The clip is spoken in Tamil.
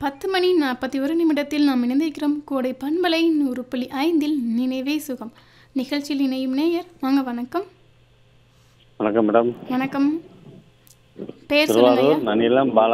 10:41 நாம் இணைந்திருக்கிறோம். கோடை பண்பலை 100.5 நினைவே சுகம் நிகழ்ச்சியில் இணையும் நேயர். வாங்க, வணக்கம். வணக்கம் மேடம். வணக்கம். பேர் சொல்லுங்க ஐயா. திருவாரூர் நனிலம் பாலா